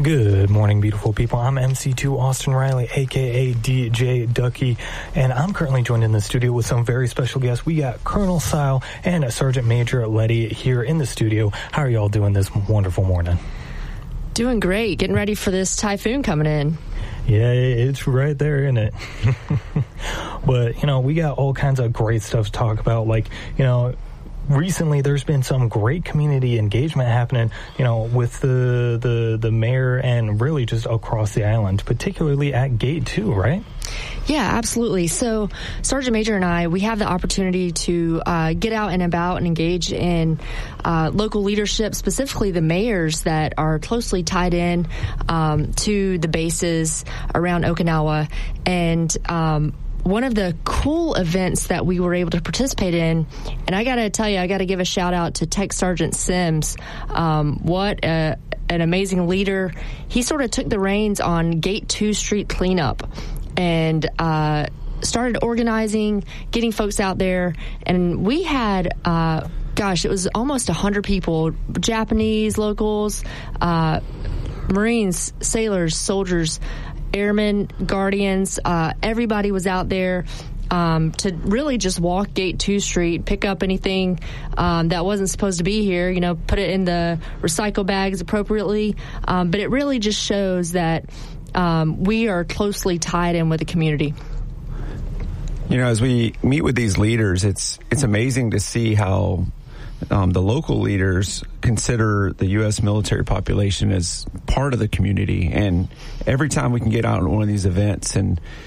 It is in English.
Good morning, beautiful people. I'm MC2 Austin Riley, a.k.a. DJ Ducky, and I'm currently joined in the studio with some very special guests. We got Colonel Sile and Sergeant Major Letty here in the studio. How are y'all doing this wonderful morning? Doing great. Getting ready for this typhoon coming in. Yeah, it's right there, isn't it? But, we got all kinds of great stuff to talk about, recently there's been some great community engagement happening, with the mayor and really just across the island, particularly at Gate 2, right? Yeah, absolutely. So Sergeant Major and I, we have the opportunity to get out and about and engage in local leadership, specifically the mayors that are closely tied in to the bases around Okinawa. And one of the cool events that we were able to participate in, and I got to tell you, I got to give a shout out to Tech Sergeant Sims. What an amazing leader. He sort of took the reins on Gate 2 street cleanup and started organizing, getting folks out there. And we had, it was almost 100 people, Japanese, locals, Marines, sailors, soldiers, airmen, guardians, everybody was out there to really just walk Gate 2 Street, pick up anything that wasn't supposed to be here, put it in the recycle bags appropriately. But it really just shows that we are closely tied in with the community. As we meet with these leaders, it's amazing to see how the local leaders consider the U.S. military population as part of the community. And every time we can get out on one of these events and